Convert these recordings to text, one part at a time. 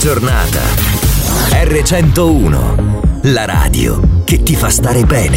Giornata. R101, la radio che ti fa stare bene.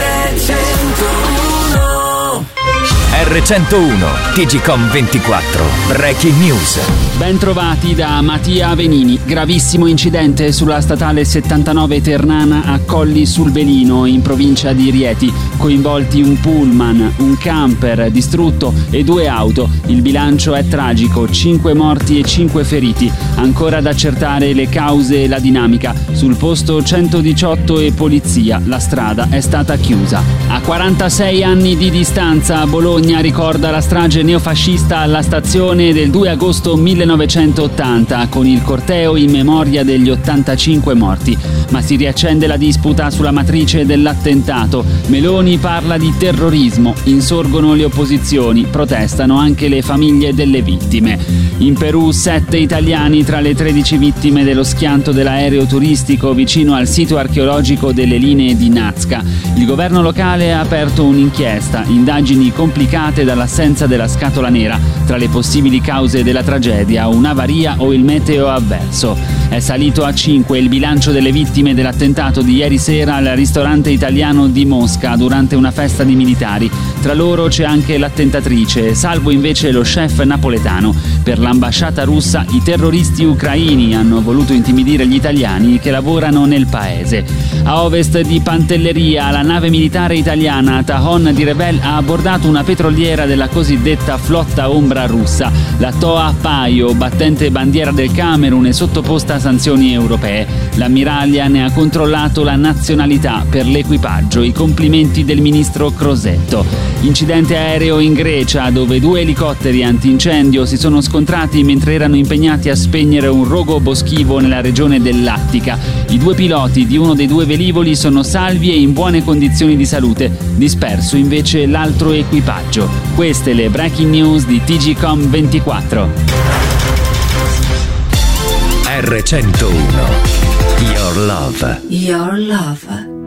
R101, TGcom 24, Breaking News. Ben trovati da Mattia Venini. Gravissimo incidente sulla statale 79 Ternana a Colli sul Velino, in provincia di Rieti. Coinvolti un pullman, un camper distrutto e 2 auto. Il bilancio è tragico, 5 morti e 5 feriti. Ancora da accertare le cause e la dinamica. Sul posto 118 e polizia. La strada è stata chiusa. A 46 anni di distanza, Bologna ricorda la strage neofascista alla stazione del 2 agosto 1980 con il corteo in memoria degli 85 morti. Ma si riaccende la disputa sulla matrice dell'attentato. Meloni parla di terrorismo, insorgono le opposizioni, protestano anche le famiglie delle vittime. In Perù 7 italiani tra le 13 vittime dello schianto dell'aereo turistico vicino al sito archeologico delle linee di Nazca. Il governo locale ha aperto un'inchiesta, indagini complicate dall'assenza della scatola nera. Tra le possibili cause della tragedia, un'avaria o il meteo avverso. È salito a 5 il bilancio delle vittime dell'attentato di ieri sera al ristorante italiano di Mosca durante una festa di militari. Tra loro c'è anche l'attentatrice, salvo invece lo chef napoletano. Per l'ambasciata russa i terroristi ucraini hanno voluto intimidire gli italiani che lavorano nel paese. A ovest di Pantelleria, la nave militare italiana Tahon di Revel ha abbordato una petroliera della cosiddetta flotta ombra russa, la Toa Paio, battente bandiera del Camerun e sottoposta a sanzioni europee. L'ammiraglia ne ha controllato la nazionalità per l'equipaggio. I complimenti del ministro Crosetto. Incidente aereo in Grecia, dove 2 elicotteri antincendio si sono scontrati mentre erano impegnati a spegnere un rogo boschivo nella regione dell'Attica. I 2 piloti di uno dei 2 velivoli sono salvi e in buone condizioni di salute, disperso invece l'altro equipaggio. Queste le breaking news di TGcom 24. R101, Your Love. Your Love.